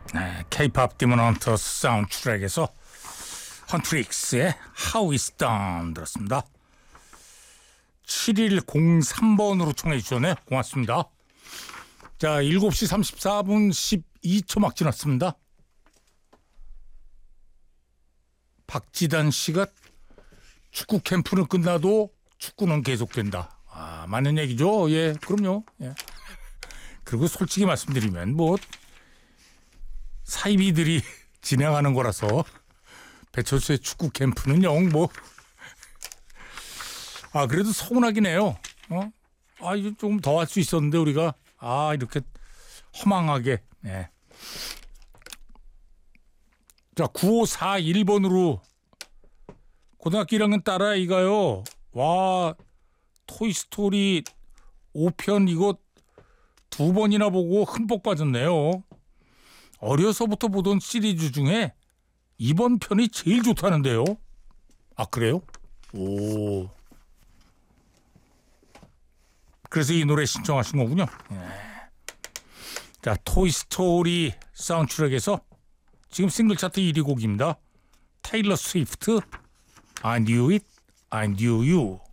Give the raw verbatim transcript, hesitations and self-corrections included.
네, K-팝 디몬 헌터 사운드트랙에서 헌트릭스의 How It's Done 들었습니다. 칠일공삼 번으로 청해 주셨네요. 고맙습니다. 자, 일곱 시 삼십사 분 십이 초 막 지났습니다. 박지단 씨가 축구 캠프는 끝나도 축구는 계속된다. 아, 맞는 얘기죠. 예, 그럼요. 예. 그리고 솔직히 말씀드리면 뭐 사이비들이 진행하는 거라서 배철수의 축구 캠프는 영 뭐 아 그래도 서운하긴 해요. 어? 아 이거 조금 더 할 수 있었는데 우리가 아 이렇게 허망하게. 네. 자, 구오사일 번으로 고등학교 일 학년 딸아이가요. 와, 토이스토리 오 편 이거 두 번이나 보고 흠뻑 빠졌네요. 어려서부터 보던 시리즈 중에 이번 편이 제일 좋다는데요. 아, 그래요? 오. 그래서 이 노래 신청하신 거군요. 네. 자, 토이스토리 사운드트랙에서 지금 싱글 차트 일 위 곡입니다. 테일러 스위프트, I knew it, I knew you.